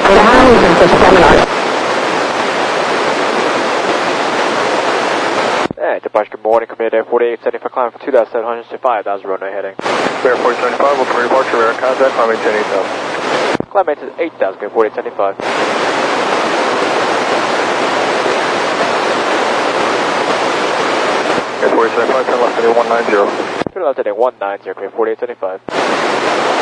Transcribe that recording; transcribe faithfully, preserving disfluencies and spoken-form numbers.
Hey, departure, good morning, Command Air forty-eight seventy-five, climb for two thousand seven hundred to five thousand runway heading. Air forty-eight seventy-five, welcome to departure, radar contact, climb maintain eight thousand. Climb maintain eight thousand, Air forty-eight seventy-five. Air forty-eight seventy-five, turn left heading one nine zero. Turn left heading one nine zero, Air forty-eight seventy-five.